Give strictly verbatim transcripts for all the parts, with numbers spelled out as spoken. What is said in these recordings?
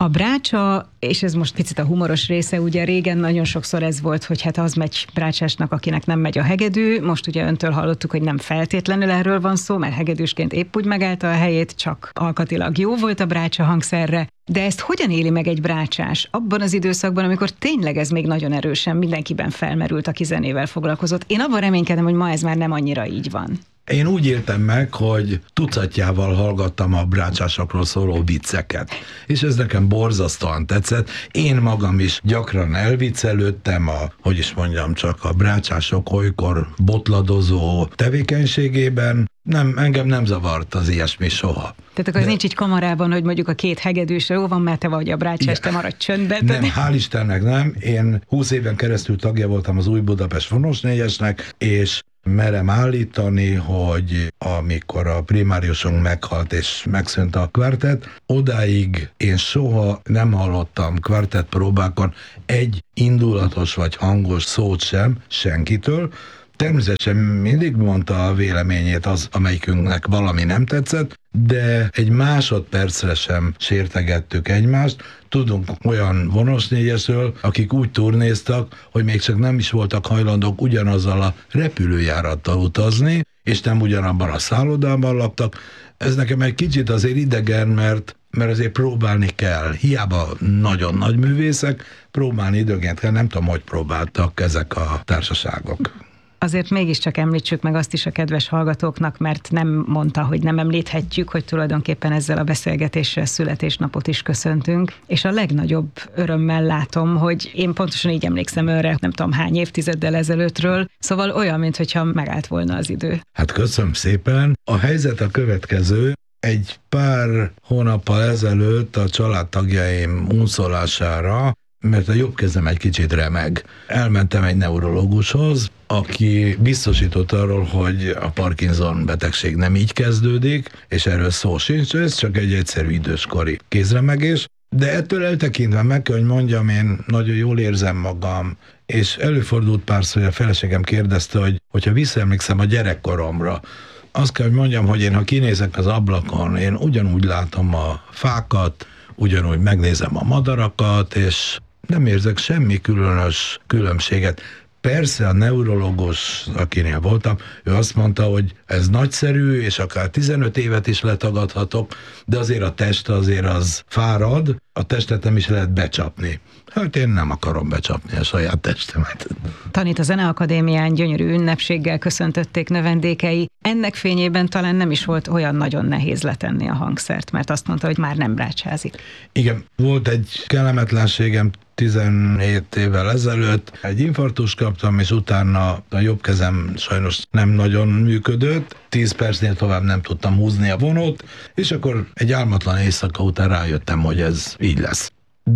A brácsa, és ez most picit a humoros része, ugye régen nagyon sokszor ez volt, hogy hát az megy brácsásnak, akinek nem megy a hegedű. Most ugye öntől hallottuk, hogy nem feltétlenül erről van szó, mert hegedűsként épp úgy megállta a helyét, csak alkatilag jó volt a brácsa hangszerre. De ezt hogyan éli meg egy brácsás abban az időszakban, amikor tényleg ez még nagyon erősen mindenkiben felmerült, aki zenével foglalkozott? Én abban reménykedem, hogy ma ez már nem annyira így van. Én úgy éltem meg, hogy tucatjával hallgattam a brácsásokról szóló vicceket. És ez nekem borzasztóan tetszett. Én magam is gyakran elviccelődtem a, hogy is mondjam, csak a brácsások olykor botladozó tevékenységében. Nem, engem nem zavart az ilyesmi soha. Tehát akkor ez nincs így kamarában, hogy mondjuk a két hegedűs, jó van, mert te vagy a brácsás, te maradj csöndben. Nem, hál' Istennek nem. Én húsz éven keresztül tagja voltam az Új Budapest Vonos négyesnek, és merem állítani, hogy amikor a primáriusunk meghalt és megszűnt a kvartett, odáig én soha nem hallottam kvartett próbákon egy indulatos vagy hangos szót sem senkitől. Természetesen mindig mondta a véleményét az, amelyikünknek valami nem tetszett, de egy másodpercre sem sértegettük egymást. Tudunk olyan vonos négyesről, akik úgy turnéztak, hogy még csak nem is voltak hajlandók ugyanazzal a repülőjárattal utazni, és nem ugyanabban a szállodában laktak. Ez nekem egy kicsit azért idegen, mert mert azért próbálni kell. Hiába nagyon nagy művészek, próbálni időnként kell, nem tudom, hogy próbáltak ezek a társaságok. Azért mégiscsak említsük meg azt is a kedves hallgatóknak, mert nem mondta, hogy nem említhetjük, hogy tulajdonképpen ezzel a beszélgetéssel születésnapot is köszöntünk, és a legnagyobb örömmel látom, hogy én pontosan így emlékszem önre, nem tudom hány évtizeddel ezelőttről, szóval olyan, mintha megállt volna az idő. Hát köszönöm szépen. A helyzet a következő. Egy pár hónappal ezelőtt a családtagjaim unszolására, mert a jobb kezem egy kicsit remeg. Elmentem egy neurológushoz, aki biztosított arról, hogy a Parkinson betegség nem így kezdődik, és erről szó sincs, ez csak egy egyszerű időskori kézremegés. De ettől eltekintve meg kell, hogy mondjam, én nagyon jól érzem magam, és előfordult párszor, hogy a feleségem kérdezte, hogy hogyha visszaemlékszem a gyerekkoromra, azt kell, hogy mondjam, hogy én, ha kinézek az ablakon, én ugyanúgy látom a fákat, ugyanúgy megnézem a madarakat, és nem érzek semmi különös különbséget. Persze a neurológus, akinél voltam, ő azt mondta, hogy ez nagyszerű, és akár tizenöt évet is letagadhatok, de azért a test azért az fárad, a testet nem is lehet becsapni. Hát én nem akarom becsapni a saját testemet. Tanít a Zeneakadémián, gyönyörű ünnepséggel köszöntötték növendékei. Ennek fényében talán nem is volt olyan nagyon nehéz letenni a hangszert, mert azt mondta, hogy már nem brácsázik. Igen, volt egy kellemetlenségem tizenhét évvel ezelőtt, egy infarktust kaptam, és utána a jobb kezem sajnos nem nagyon működött, tíz percnél tovább nem tudtam húzni a vonót, és akkor egy álmatlan éjszaka után rájöttem, hogy ez így lesz.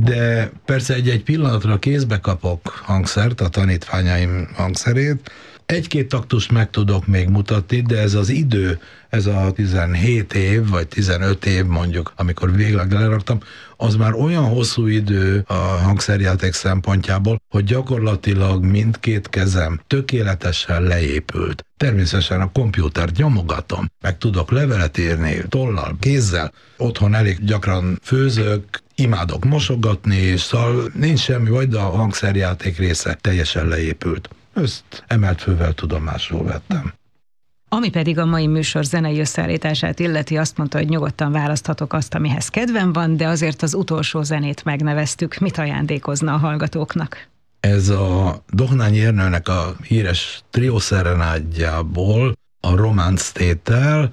De persze egy-egy pillanatra kézbe kapok hangszert, a tanítványaim hangszerét, egy-két taktust meg tudok még mutatni, de ez az idő, ez a tizenhét év, vagy tizenöt év mondjuk, amikor végleg leraktam, az már olyan hosszú idő a hangszerjáték szempontjából, hogy gyakorlatilag mindkét kezem tökéletesen leépült. Természetesen a kompjútert nyomogatom, meg tudok levelet írni, tollal, kézzel. Otthon elég gyakran főzök, imádok mosogatni, és szóval nincs semmi, vagy a hangszerjáték része teljesen leépült. Ezt emelt fővel tudomásul vettem. Ami pedig a mai műsor zenei összeállítását illeti, azt mondta, hogy nyugodtan választhatok azt, amihez kedvem van, de azért az utolsó zenét megneveztük. Mit ajándékozna a hallgatóknak? Ez a Dohnányi Ernőnek a híres triószerenádjából a románc tétel,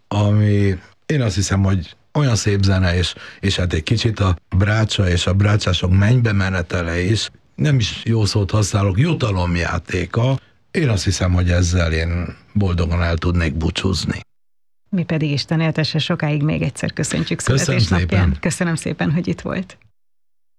ami én azt hiszem, hogy olyan szép zene, és, és hát egy kicsit a brácsa és a brácsások mennybe menetele is, nem is jó szót használok, jutalomjátéka. Én azt hiszem, hogy ezzel én boldogan el tudnék búcsúzni. Mi pedig Isten éltesse sokáig, még egyszer köszöntjük születésnapján. Köszönöm szépen, hogy itt volt.